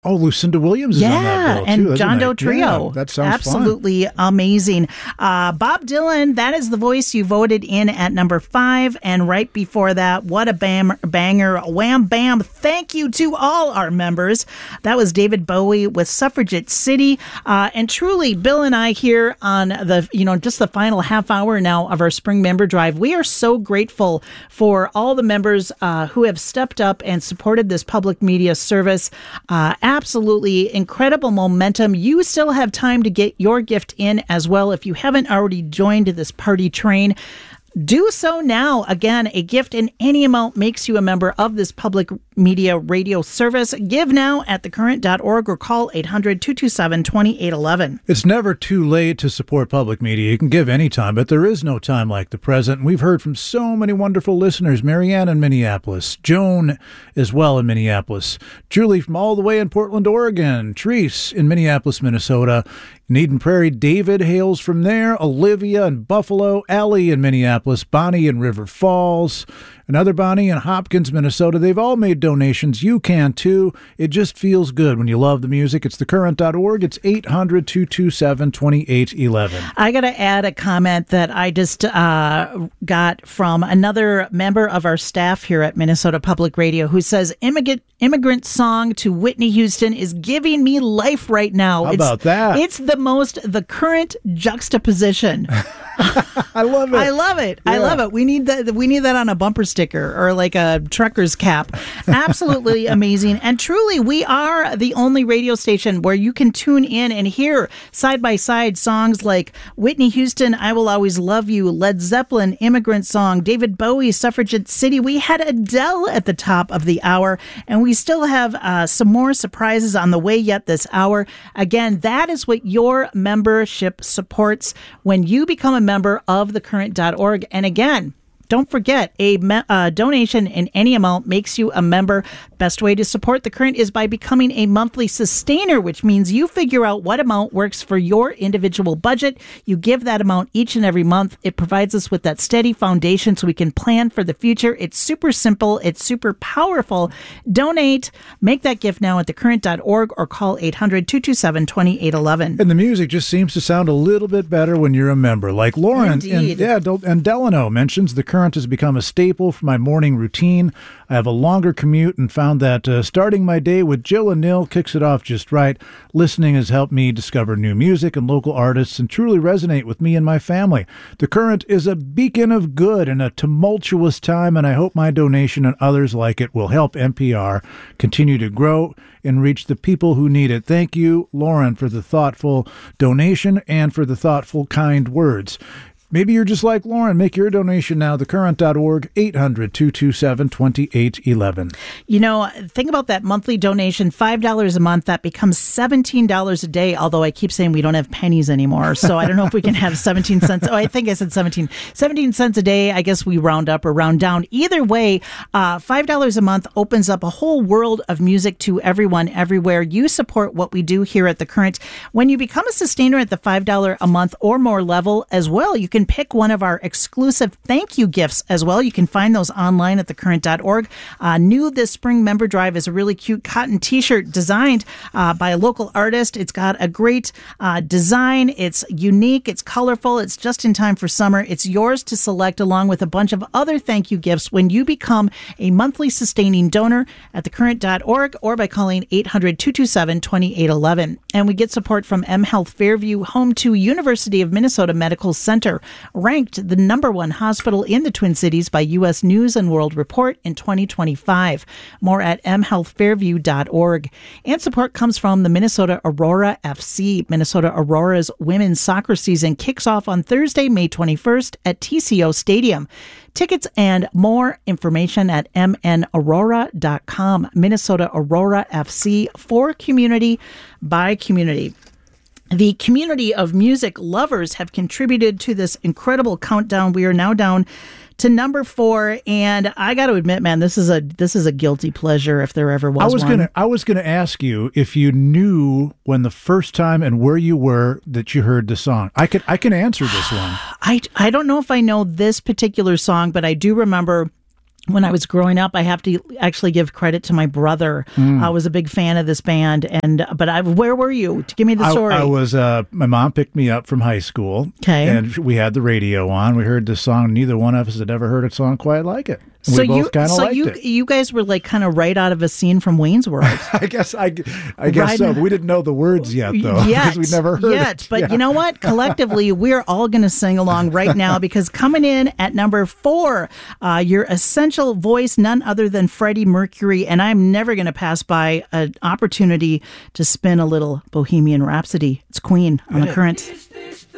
Oh, Lucinda Williams is on that bill, too. And That's John nice. Doe Trio. Yeah, that sounds absolutely amazing. Bob Dylan, that is the voice you voted in at number 5. And right before that, what a banger. Wham Bam. Thank you to all our members. That was David Bowie with Suffragette City. And truly, Bill and I here on the, just the final half hour now of our spring member drive, we are so grateful for all the members who have stepped up and supported this public media service. Absolutely incredible momentum. You still have time to get your gift in as well. If you haven't already joined this party train, do so now. Again, a gift in any amount makes you a member of this public media radio service. Give now at thecurrent.org or call 800-227-2811. It's never too late to support public media. You can give anytime, but there is no time like the present. We've heard from so many wonderful listeners. Marianne in Minneapolis, Joan as well in Minneapolis, Julie from all the way in Portland, Oregon, Therese in Minneapolis, Minnesota, Eden Prairie, David hails from there, Olivia in Buffalo, Allie in Minneapolis, Bonnie in River Falls, another Bonnie in Hopkins, Minnesota. They've all made donations. You can too. It just feels good when you love the music. It's thecurrent.org. It's 800-227-2811. I got to add a comment that I just got from another member of our staff here at Minnesota Public Radio who says, Immigrant Song to Whitney Houston is giving me life right now. How about that? It's the current juxtaposition. I love it. I love it. Yeah. I love it. We need that on a bumper sticker or like a trucker's cap. Absolutely amazing. And truly, we are the only radio station where you can tune in and hear side by side songs like Whitney Houston, I Will Always Love You, Led Zeppelin, Immigrant Song, David Bowie, Suffragette City. We had Adele at the top of the hour, and we still have some more surprises on the way yet this hour. Again, that is what your membership supports when you become a member of thecurrent.org. And again, don't forget, a donation in any amount makes you a member. Best way to support The Current is by becoming a monthly sustainer, which means you figure out what amount works for your individual budget. You give that amount each and every month. It provides us with that steady foundation so we can plan for the future. It's super simple. It's super powerful. Donate. Make that gift now at thecurrent.org or call 800-227-2811. And the music just seems to sound a little bit better when you're a member. Like Lauren and Delano mentions, The Current has become a staple for my morning routine. I have a longer commute and found that starting my day with Jill and Neil kicks it off just right. Listening has helped me discover new music and local artists and truly resonate with me and my family. The Current is a beacon of good in a tumultuous time, and I hope my donation and others like it will help NPR continue to grow and reach the people who need it. Thank you, Lauren, for the thoughtful donation and for the thoughtful, kind words. Maybe you're just like Lauren. Make your donation now, thecurrent.org, 800-227-2811. Think about that monthly donation, $5 a month. That becomes $17 a day, although I keep saying we don't have pennies anymore. So I don't know if we can have 17 cents. Oh, I think I said 17 cents a day. I guess we round up or round down. Either way, $5 a month opens up a whole world of music to everyone, everywhere. You support what we do here at The Current. When you become a sustainer at the $5 a month or more level as well, you can pick one of our exclusive thank you gifts as well. You can find those online at thecurrent.org. New this spring member drive is a really cute cotton t-shirt designed by a local artist. It's got a great design. It's unique. It's colorful. It's just in time for summer. It's yours to select along with a bunch of other thank you gifts when you become a monthly sustaining donor at thecurrent.org or by calling 800-227-2811. And we get support from M Health Fairview, home to University of Minnesota Medical Center, ranked the #1 hospital in the Twin Cities by U.S. News and World Report in 2025. More at mhealthfairview.org. And support comes from the Minnesota Aurora FC. Minnesota Aurora's women's soccer season kicks off on Thursday, May 21st at TCO Stadium. Tickets and more information at mnaurora.com. Minnesota Aurora FC, for community, by community. The community of music lovers have contributed to this incredible countdown. We are now down to number 4, and I got to admit, man, this is a guilty pleasure if there ever was one. I was gonna ask you if you knew when the first time and where you were that you heard the song. I can answer this one. I don't know if I know this particular song, but I do remember when I was growing up, I have to actually give credit to my brother. I was a big fan of this band, but where were you? Give me the story. I was. My mom picked me up from high school, and we had the radio on. We heard this song. Neither one of us had ever heard a song quite like it. So you guys were like kind of right out of a scene from Wayne's World. I guess so. But we didn't know the words yet, though, because we never heard it. But you know what? Collectively, we're all going to sing along right now, because coming in at number 4, your essential voice, none other than Freddie Mercury, and I'm never going to pass by an opportunity to spin a little Bohemian Rhapsody. It's Queen on The Current. Is this